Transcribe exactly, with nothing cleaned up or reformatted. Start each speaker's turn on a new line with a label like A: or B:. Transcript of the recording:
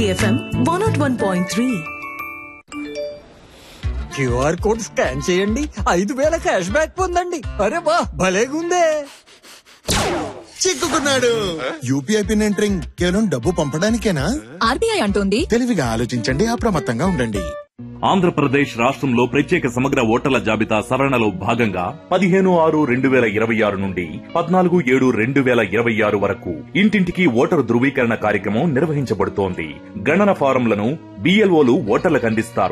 A: Shakti FM one not one point three.
B: QR code scan చేయండి, ఐదు వేల cash back పొందండి. అరే వా, భలేగుందే.
C: చిక్కుకున్నాడు. యూపీఐ పిన్ ఎంటరింగ్ కేవలం డబ్బు పంపడానికేనా?
D: ఆర్బీఐ అంటోంది
C: తెలివిగా ఆలోచించండి, అప్రమత్తంగా ఉండండి.
E: ఆంధ్రప్రదేశ్ రాష్ట్రంలో ప్రత్యేక సమగ్ర ఓటర్ల జాబితా సవరణలో భాగంగా పదిహేను ఆరు రెండు వేల ఇరవై ఆరు నుండి పద్నాలుగు ఏడు రెండు వేల ఇరవై ఆరు వరకు ఇంటింటికి ఓటరు ధృవీకరణ కార్యక్రమం నిర్వహించబడుతోంది. గణన ఫారంలను బిఎల్ఓలు ఓటర్లకు అందిస్తారు.